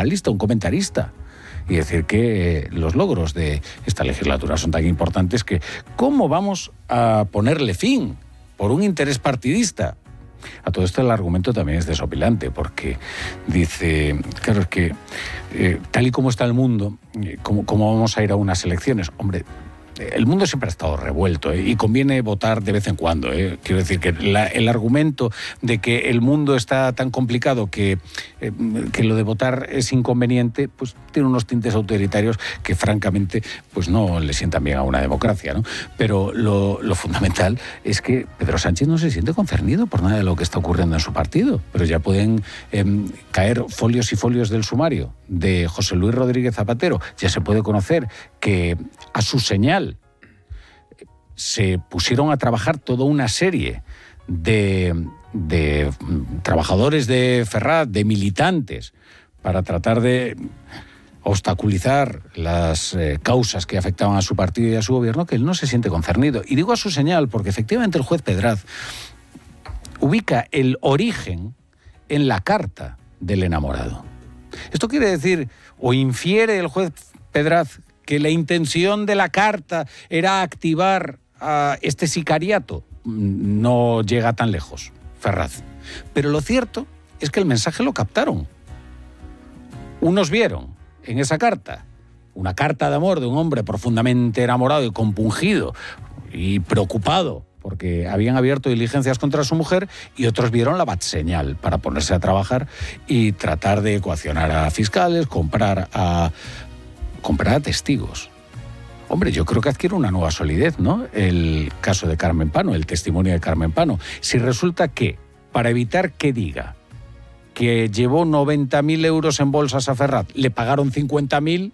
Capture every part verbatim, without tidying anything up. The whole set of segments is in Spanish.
analista, un comentarista, y decir que los logros de esta legislatura son tan importantes que ¿cómo vamos a ponerle fin por un interés partidista? A todo esto el argumento también es desopilante, porque dice, claro, es que eh, tal y como está el mundo, eh, ¿cómo, ¿cómo vamos a ir a unas elecciones? Hombre, el mundo siempre ha estado revuelto, ¿eh? Y conviene votar de vez en cuando, ¿eh? Quiero decir que la, el argumento de que el mundo está tan complicado que, eh, que lo de votar es inconveniente, pues tiene unos tintes autoritarios que francamente pues no le sientan bien a una democracia, ¿no? Pero lo, lo fundamental es que Pedro Sánchez no se siente concernido por nada de lo que está ocurriendo en su partido, pero ya pueden eh, caer folios y folios del sumario de José Luis Rodríguez Zapatero. Ya se puede conocer que a su señal se pusieron a trabajar toda una serie de, de trabajadores de Ferraz, de militantes, para tratar de obstaculizar las eh, causas que afectaban a su partido y a su gobierno, que él no se siente concernido. Y digo a su señal porque efectivamente el juez Pedraz ubica el origen en la carta del enamorado. Esto quiere decir, o infiere el juez Pedraz, que la intención de la carta era activar a este sicariato. No llega tan lejos, Ferraz. Pero lo cierto es que el mensaje lo captaron. Unos vieron en esa carta una carta de amor de un hombre profundamente enamorado y compungido y preocupado porque habían abierto diligencias contra su mujer, y otros vieron la batseñal para ponerse a trabajar y tratar de coaccionar a fiscales, comprar a, comprar a testigos. Hombre, yo creo que adquiere una nueva solidez, ¿no?, el caso de Carmen Pano, el testimonio de Carmen Pano. Si resulta que, para evitar que diga que llevó noventa mil euros en bolsas a Ferraz, le pagaron cincuenta mil...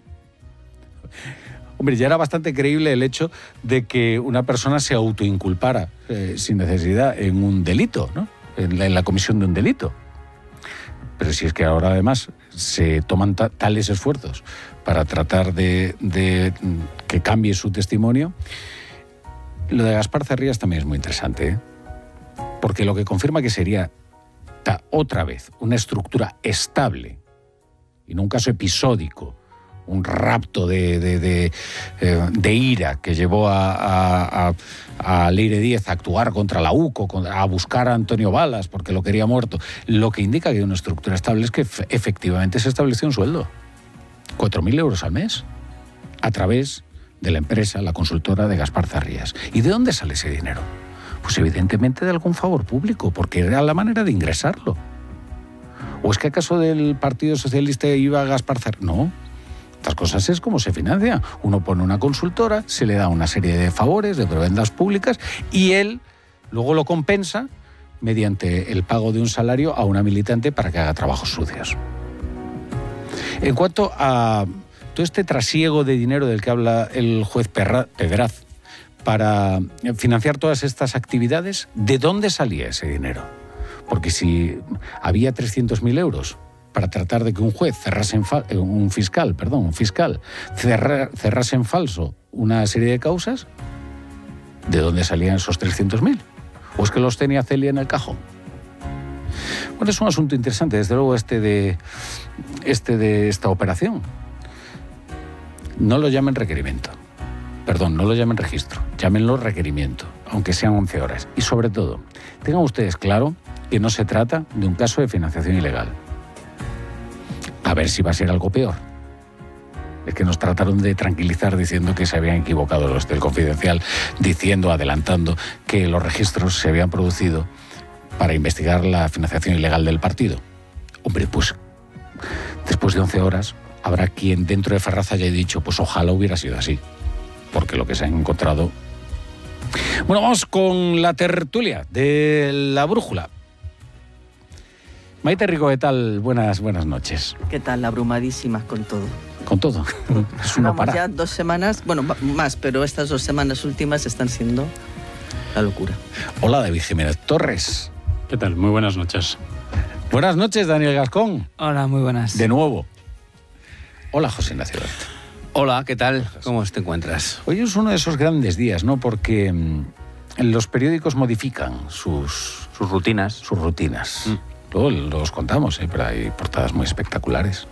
Hombre, ya era bastante creíble el hecho de que una persona se autoinculpara eh, sin necesidad en un delito, ¿no?, en la, en la comisión de un delito. Pero si es que ahora además se toman ta- tales esfuerzos para tratar de, de que cambie su testimonio, lo de Gaspar Cerrillas también es muy interesante, ¿eh? Porque lo que confirma que sería ta, otra vez una estructura estable y no un caso episódico, un rapto de, de, de, eh, de ira que llevó a, a, a, a Leire Díez a actuar contra la U C O, a buscar a Antonio Balas porque lo quería muerto. Lo que indica que hay una estructura estable es que efectivamente se estableció un sueldo, cuatro mil euros al mes, a través de la empresa, la consultora de Gaspar Cerrillas. ¿Y de dónde sale ese dinero? Pues evidentemente de algún favor público, porque era la manera de ingresarlo. ¿O es que acaso del Partido Socialista iba Gaspar Cerrillas? No. Estas cosas es como se financia. Uno pone una consultora, se le da una serie de favores, de prebendas públicas, y él luego lo compensa mediante el pago de un salario a una militante para que haga trabajos sucios. En cuanto a todo este trasiego de dinero del que habla el juez Pedraz para financiar todas estas actividades, ¿de dónde salía ese dinero? Porque si había trescientos mil euros para tratar de que un juez cerrase en fa- un fiscal, perdón, un fiscal cerra, cerrase en falso una serie de causas, ¿de dónde salían esos trescientos mil? ¿O es que los tenía Celia en el cajón? Bueno, es un asunto interesante, desde luego, este de, este de esta operación. No lo llamen requerimiento. Perdón, no lo llamen registro, llámenlo requerimiento, aunque sean once horas. Y sobre todo, tengan ustedes claro que no se trata de un caso de financiación ilegal. A ver si va a ser algo peor. Es que nos trataron de tranquilizar diciendo que se habían equivocado los del Confidencial, diciendo, adelantando, que los registros se habían producido para investigar la financiación ilegal del partido. Hombre, pues después de once horas habrá quien dentro de Ferraz haya dicho, pues ojalá hubiera sido así, porque lo que se han encontrado... Bueno, vamos con la tertulia de La Brújula. Maite Rico, ¿qué tal? Buenas, buenas noches. ¿Qué tal? Abrumadísimas con todo. Con todo. Es una Vamos para. ya dos semanas, bueno, más, pero estas dos semanas últimas están siendo la locura. Hola, David Jiménez Torres. ¿Qué tal? Muy buenas noches. Buenas noches, Daniel Gascón. Hola, muy buenas. De nuevo. Hola, José Ignacio Dart. Hola, ¿qué tal? ¿Cómo te encuentras? Hoy es uno de esos grandes días, ¿no? Porque mmm, los periódicos modifican sus, Sus rutinas. sus rutinas. Mm. Luego los contamos, ¿eh? Pero hay portadas muy espectaculares.